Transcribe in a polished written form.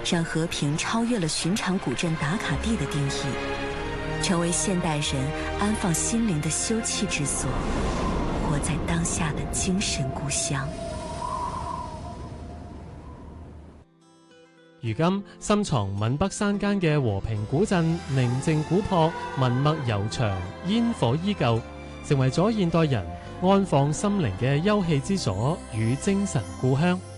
让和平超越了寻常古镇打卡地的定义，成为现代人安放心灵的休憩之所，活在当下的精神故乡。 如今深藏閩北山間嘅和平古鎮寧靜古樸，文墨悠長，煙火依舊，成為咗現代人安放心靈嘅休憩之所與精神故鄉。